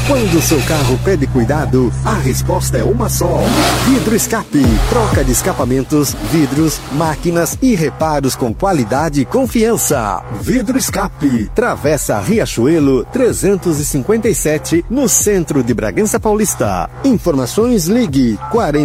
Quando o seu carro pede cuidado, a resposta é uma só. Vidro Escape. Troca de escapamentos, vidros, máquinas e reparos com qualidade e confiança. Vidro Escape. Travessa Riachuelo 357, no centro de Bragança Paulista. Informações, ligue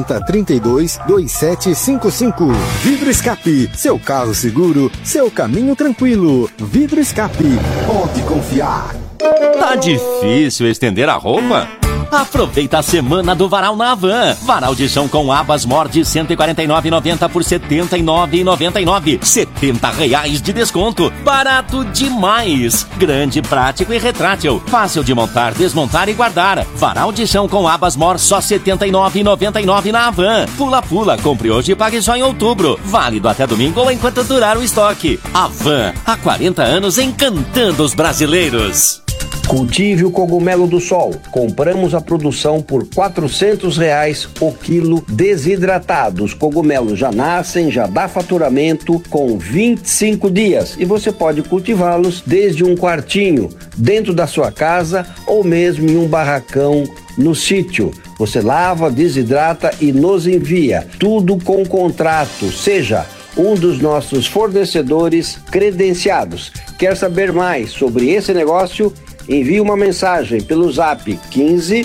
4032-2755. Vidro Escape. Seu carro seguro, seu caminho tranquilo. Vidro Escape. Pode confiar. Tá difícil estender a roupa? Aproveita a semana do Varal na Havan. Varal de chão com abas Mor de R$ 149,90 por R$ 79,99. R$70 de desconto. Barato demais. Grande, prático e retrátil. Fácil de montar, desmontar e guardar. Varal de chão com abas Mor só R$ 79,99 na Havan. Pula, compre hoje e pague só em outubro. Válido até domingo ou enquanto durar o estoque. Havan, há 40 anos encantando os brasileiros. Cultive o cogumelo do sol. Compramos a produção por R$ 400 o quilo desidratado. Os cogumelos já nascem, já dá faturamento com 25 dias e você pode cultivá-los desde um quartinho, dentro da sua casa ou mesmo em um barracão no sítio. Você lava, desidrata e nos envia. Tudo com contrato, seja um dos nossos fornecedores credenciados. Quer saber mais sobre esse negócio? Envie uma mensagem pelo zap 15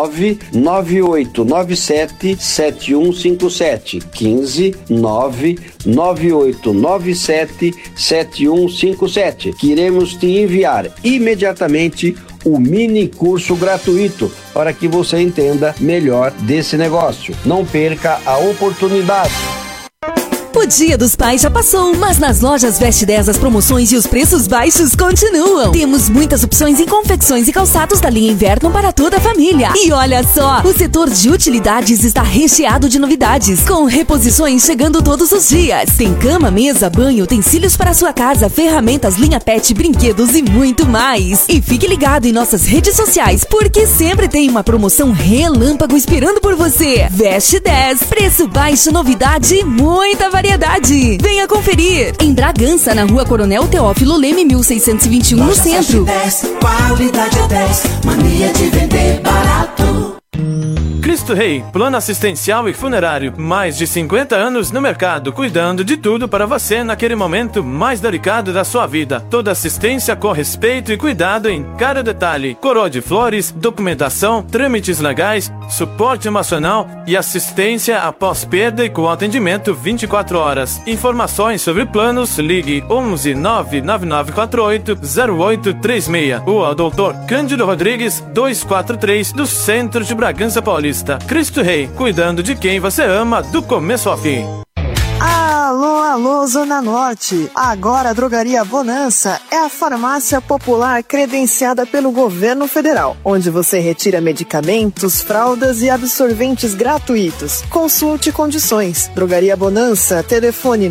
99897 7157. 15 99897 7157. Que iremos te enviar imediatamente o mini curso gratuito para que você entenda melhor desse negócio. Não perca a oportunidade. O Dia dos Pais já passou, mas nas lojas Veste 10 as promoções e os preços baixos continuam. Temos muitas opções em confecções e calçados da linha inverno para toda a família. E olha só, o setor de utilidades está recheado de novidades, com reposições chegando todos os dias. Tem cama, mesa, banho, utensílios para a sua casa, ferramentas, linha pet, brinquedos e muito mais. E fique ligado em nossas redes sociais, porque sempre tem uma promoção relâmpago esperando por você. Veste 10, preço baixo, novidade e muita variedade. Venha conferir. Em Bragança, na Rua Coronel Teófilo Leme, 1621, no centro. 10, qualidade é 10, mania de vender barato. Cristo Rei, plano assistencial e funerário. Mais de 50 anos no mercado, cuidando de tudo para você naquele momento mais delicado da sua vida. Toda assistência com respeito e cuidado em cada detalhe. Coroa de flores, documentação, trâmites legais, suporte emocional e assistência após perda e com atendimento 24 horas. Informações sobre planos, ligue 11 99948 0836 ou ao Dr. Cândido Rodrigues 243 do centro de Bragança Paulista. Cristo Rei, cuidando de quem você ama do começo ao fim. Alô, Zona Norte. Agora a Drogaria Bonança é a farmácia popular credenciada pelo governo federal, onde você retira medicamentos, fraldas e absorventes gratuitos. Consulte condições. Drogaria Bonança, telefone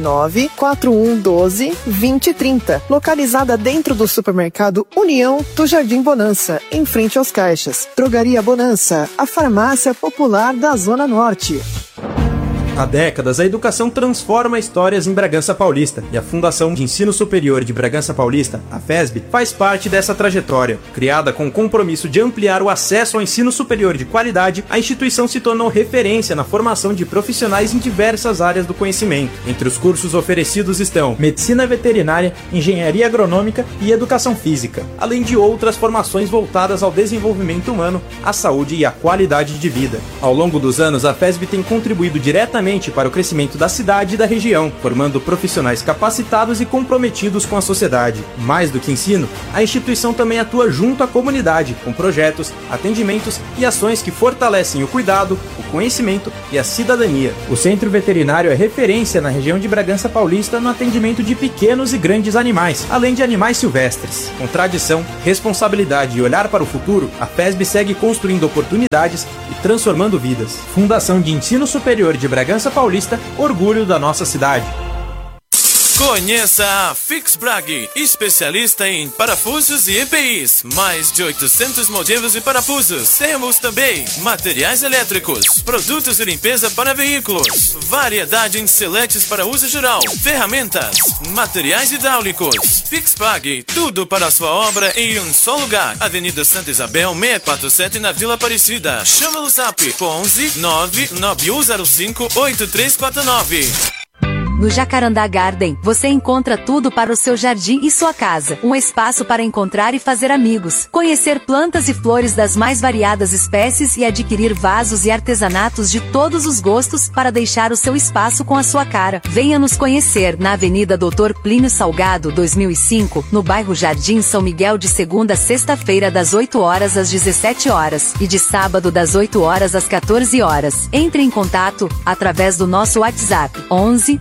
94112-2030, localizada dentro do supermercado União do Jardim Bonança, em frente aos caixas. Drogaria Bonança, a farmácia popular da Zona Norte. Há décadas, a educação transforma histórias em Bragança Paulista e a Fundação de Ensino Superior de Bragança Paulista, a FESB, faz parte dessa trajetória. Criada com o compromisso de ampliar o acesso ao ensino superior de qualidade, a instituição se tornou referência na formação de profissionais em diversas áreas do conhecimento. Entre os cursos oferecidos estão Medicina Veterinária, Engenharia Agronômica e Educação Física, além de outras formações voltadas ao desenvolvimento humano, à saúde e à qualidade de vida. Ao longo dos anos, a FESB tem contribuído diretamente para o crescimento da cidade e da região, formando profissionais capacitados e comprometidos com a sociedade. Mais do que ensino, a instituição também atua junto à comunidade, com projetos, atendimentos e ações que fortalecem o cuidado, o conhecimento e a cidadania. O Centro Veterinário é referência na região de Bragança Paulista no atendimento de pequenos e grandes animais, além de animais silvestres. Com tradição, responsabilidade e olhar para o futuro, a FESB segue construindo oportunidades e transformando vidas. Fundação de Ensino Superior de Bragança Paulista, orgulho da nossa cidade. Conheça a Fix Brag, especialista em parafusos e EPIs. Mais de 800 modelos de parafusos. Temos também materiais elétricos, produtos de limpeza para veículos, variedade em seletes para uso geral, ferramentas, materiais hidráulicos. Fix Brag, tudo para a sua obra em um só lugar. Avenida Santa Isabel, 647 na Vila Aparecida. Chama no Zap 11 99105 8349. No Jacarandá Garden, você encontra tudo para o seu jardim e sua casa. Um espaço para encontrar e fazer amigos, conhecer plantas e flores das mais variadas espécies e adquirir vasos e artesanatos de todos os gostos para deixar o seu espaço com a sua cara. Venha nos conhecer na Avenida Doutor Plínio Salgado, 2005, no bairro Jardim São Miguel, de segunda a sexta-feira das 8 horas às 17 horas e de sábado das 8 horas às 14 horas. Entre em contato através do nosso WhatsApp 11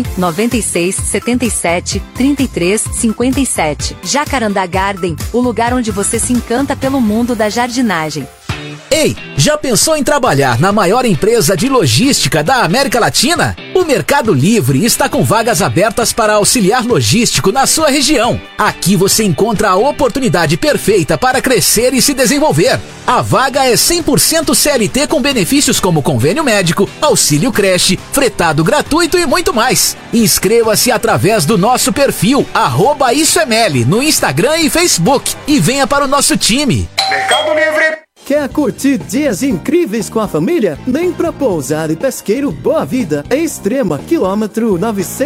996 77 33 57. Jacarandá Garden, o lugar onde você se encanta pelo mundo da jardinagem. Ei, já pensou em trabalhar na maior empresa de logística da América Latina? O Mercado Livre está com vagas abertas para auxiliar logístico na sua região. Aqui você encontra a oportunidade perfeita para crescer e se desenvolver. A vaga é 100% CLT com benefícios como convênio médico, auxílio creche, fretado gratuito e muito mais. Inscreva-se através do nosso perfil @IsoEML no Instagram e Facebook e venha para o nosso time. Mercado Livre. Quer curtir dias incríveis com a família? Vem pra Pousada e Pesqueiro Boa Vida, em Extrema, quilômetro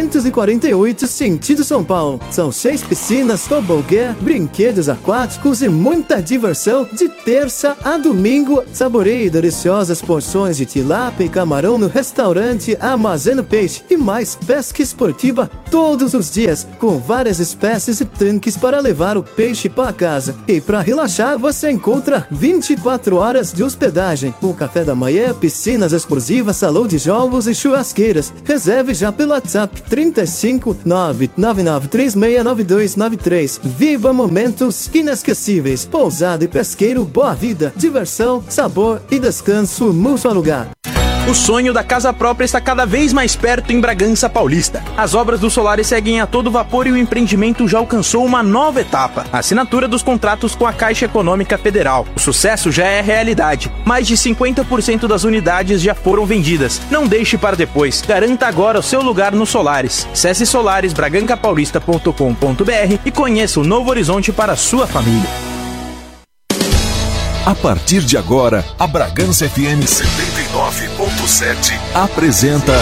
948, sentido São Paulo. São 6 piscinas, tobogã, brinquedos aquáticos e muita diversão de terça a domingo. Saboreie deliciosas porções de tilápia e camarão no restaurante Armazeno Peixe e mais pesca esportiva todos os dias, com várias espécies e tanques para levar o peixe para casa. E para relaxar, você encontra 24 horas de hospedagem, com café da manhã, piscinas exclusivas, salão de jogos e churrasqueiras. Reserve já pelo WhatsApp 35 999369293. Viva momentos inesquecíveis. Pousada e Pesqueiro Boa Vida. Diversão, sabor e descanso num só lugar. O sonho da casa própria está cada vez mais perto em Bragança Paulista. As obras do Solaris seguem a todo vapor e o empreendimento já alcançou uma nova etapa: a assinatura dos contratos com a Caixa Econômica Federal. O sucesso já é realidade. Mais de 50% das unidades já foram vendidas. Não deixe para depois. Garanta agora o seu lugar no Solaris. Acesse solarisbragancapaulista.com.br e conheça o novo horizonte para a sua família. A partir de agora, a Bragança FM 79.7 apresenta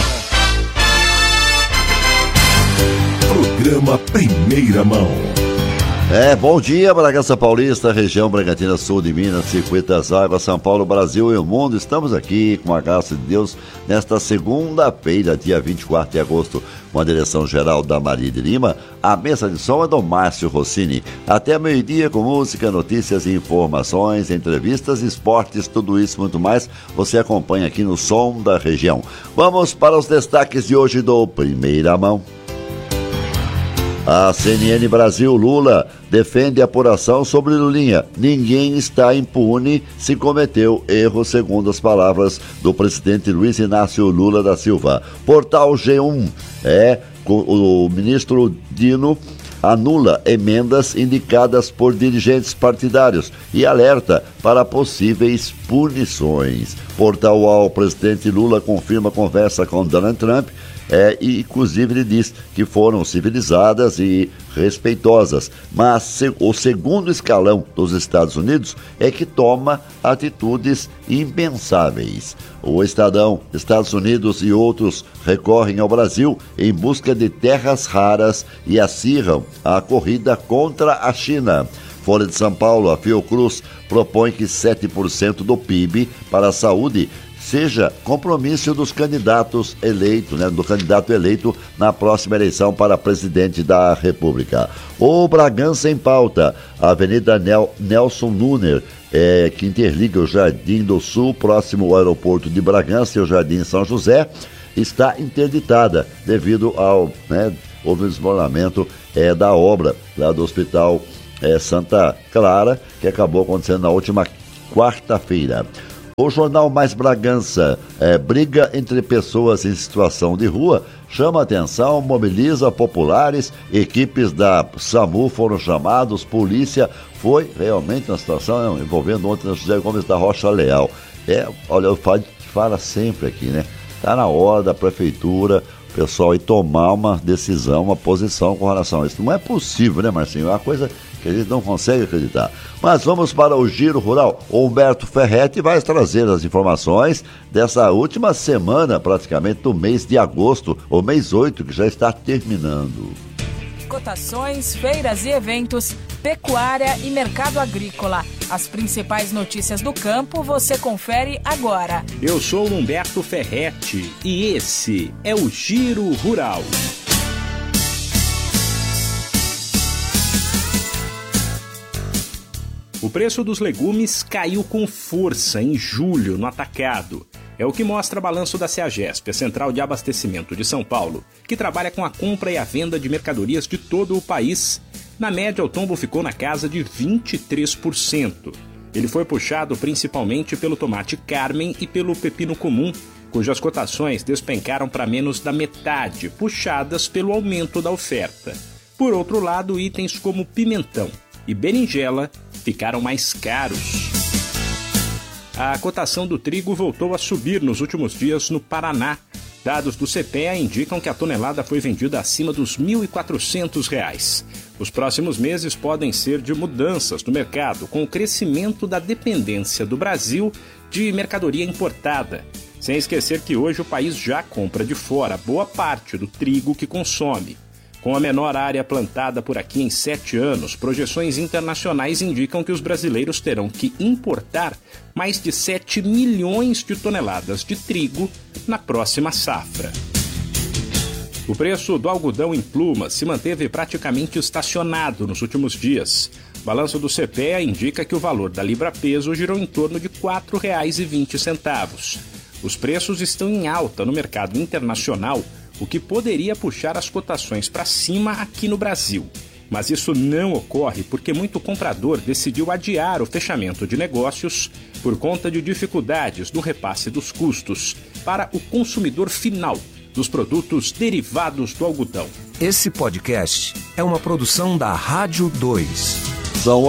Programa Primeira Mão. Bom dia, Bragança Paulista, região Bragantina Sul de Minas, Circuito das Águas, São Paulo, Brasil e o mundo. Estamos aqui, com a graça de Deus, nesta segunda-feira, dia 24 de agosto, com a direção geral da Maria de Lima. A mesa de som é do Márcio Rossini. Até meio-dia, com música, notícias e informações, entrevistas, esportes, tudo isso e muito mais, você acompanha aqui no Som da Região. Vamos para os destaques de hoje do Primeira Mão. A CNN Brasil, Lula defende apuração sobre Lulinha. Ninguém está impune se cometeu erro, segundo as palavras do presidente Luiz Inácio Lula da Silva. Portal G1, o ministro Dino anula emendas indicadas por dirigentes partidários e alerta para possíveis punições. Portal UOL, o presidente Lula confirma conversa com Donald Trump, e inclusive ele diz que foram civilizadas e respeitosas, mas o segundo escalão dos Estados Unidos é que toma atitudes impensáveis. O Estadão, Estados Unidos e outros recorrem ao Brasil em busca de terras raras e acirram a corrida contra a China. Folha de São Paulo, a Fiocruz propõe que 7% do PIB para a saúde seja compromisso dos candidatos eleitos, do candidato eleito na próxima eleição para presidente da República. O Bragança em Pauta, a Avenida Nelson Nuner, que interliga o Jardim do Sul, próximo ao aeroporto de Bragança, e o Jardim São José, está interditada devido ao houve um desmoronamento da obra lá do Hospital Santa Clara, que acabou acontecendo na última quarta-feira. O Jornal Mais Bragança, briga entre pessoas em situação de rua, chama atenção, mobiliza populares, equipes da SAMU foram chamados, polícia, foi realmente uma situação envolvendo ontem José Gomes da Rocha Leal. Olha, eu falo sempre aqui, né? Está na hora da prefeitura, o pessoal ir tomar uma decisão, uma posição com relação a isso. Não é possível, né, Marcinho? É uma coisa que a gente não consegue acreditar. Mas vamos para o Giro Rural. O Humberto Ferretti vai trazer as informações dessa última semana, praticamente, do mês de agosto, o mês 8, que já está terminando. Cotações, feiras e eventos, pecuária e mercado agrícola. As principais notícias do campo você confere agora. Eu sou Humberto Ferretti e esse é o Giro Rural. O preço dos legumes caiu com força em julho no atacado. É o que mostra o balanço da CEAGESP, a Central de Abastecimento de São Paulo, que trabalha com a compra e a venda de mercadorias de todo o país. Na média, o tombo ficou na casa de 23%. Ele foi puxado principalmente pelo tomate Carmen e pelo pepino comum, cujas cotações despencaram para menos da metade, puxadas pelo aumento da oferta. Por outro lado, itens como pimentão e berinjela ficaram mais caros. A cotação do trigo voltou a subir nos últimos dias no Paraná. Dados do CPEA indicam que a tonelada foi vendida acima dos R$ 1.400. Os próximos meses podem ser de mudanças no mercado, com o crescimento da dependência do Brasil de mercadoria importada. Sem esquecer que hoje o país já compra de fora boa parte do trigo que consome. Com a menor área plantada por aqui em 7 anos, projeções internacionais indicam que os brasileiros terão que importar mais de 7 milhões de toneladas de trigo na próxima safra. O preço do algodão em pluma se manteve praticamente estacionado nos últimos dias. O balanço do CPEA indica que o valor da libra-peso girou em torno de R$ 4,20. Os preços estão em alta no mercado internacional, o que poderia puxar as cotações para cima aqui no Brasil. Mas isso não ocorre porque muito comprador decidiu adiar o fechamento de negócios por conta de dificuldades no repasse dos custos para o consumidor final dos produtos derivados do algodão. Esse podcast é uma produção da Rádio 2. São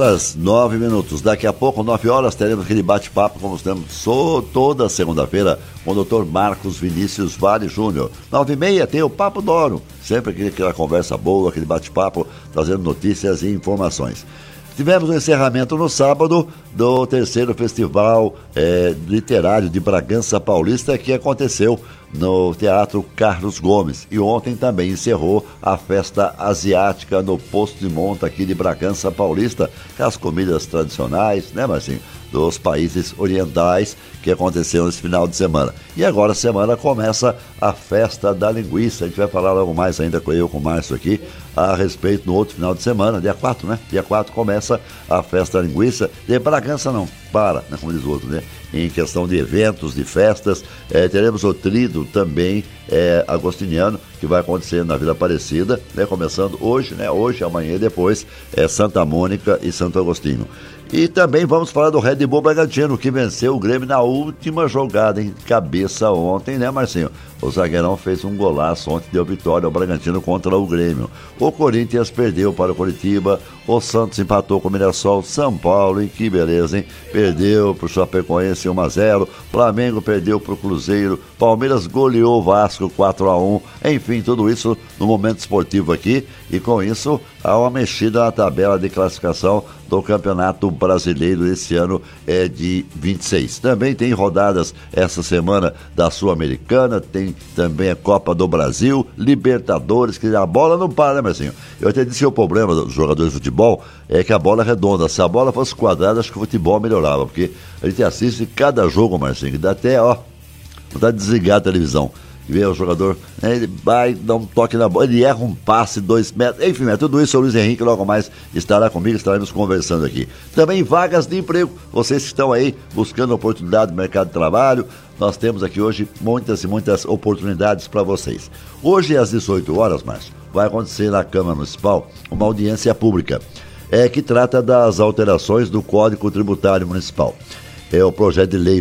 8h09. Daqui a pouco, 9 horas, teremos aquele bate-papo, como temos toda segunda-feira, com o Dr. Marcos Vinícius Vale Júnior. 9h30 tem o Papo Doro, sempre aquela conversa boa, aquele bate-papo, trazendo notícias e informações. Tivemos o encerramento no sábado do 3º Festival Literário de Bragança Paulista, que aconteceu no Teatro Carlos Gomes. E ontem também encerrou a festa asiática no Posto de Monta aqui de Bragança Paulista, com as comidas tradicionais, né, Marcinho? Dos países orientais, que aconteceu nesse final de semana. E agora a semana começa a festa da linguiça. A gente vai falar logo mais ainda com o Márcio aqui a respeito no outro final de semana, dia 4, né? Dia 4 começa a festa da linguiça. De Bragança não para, né? Como diz o outro, né? Em questão de eventos, de festas, teremos o Trido também agostiniano, que vai acontecer na Vila Aparecida, né? Começando hoje, né? Hoje, amanhã e depois, Santa Mônica e Santo Agostinho. E também vamos falar do Red Bull Bragantino, que venceu o Grêmio na última jogada em cabeça ontem, né, Marcinho? O zagueirão fez um golaço ontem, deu vitória ao Bragantino contra o Grêmio. O Corinthians perdeu para o Coritiba, o Santos empatou com o Mirassol, São Paulo, e que beleza, hein? Perdeu para o Chapecoense 1-0, Flamengo perdeu para o Cruzeiro, Palmeiras goleou o Vasco 4-1, enfim, tudo isso no momento esportivo aqui, e com isso há uma mexida na tabela de classificação do Campeonato Brasileiro esse ano de 26. Também tem rodadas essa semana da Sul-Americana, tem também a Copa do Brasil, Libertadores, que a bola não para, né, Marcinho? Eu até disse que o problema dos jogadores de futebol é que a bola é redonda. Se a bola fosse quadrada, acho que o futebol melhorava, porque a gente assiste cada jogo, Marcinho, que dá até, vontade de desligar a televisão. Vê o jogador, né, ele vai dar um toque na bola, ele erra um passe, 2 metros, enfim, tudo isso o Luiz Henrique logo mais estará comigo, estaremos conversando aqui. Também vagas de emprego, vocês que estão aí buscando oportunidade no mercado de trabalho, nós temos aqui hoje muitas e muitas oportunidades para vocês. Hoje às 18 horas, Márcio, vai acontecer na Câmara Municipal uma audiência pública que trata das alterações do Código Tributário Municipal. É o projeto de lei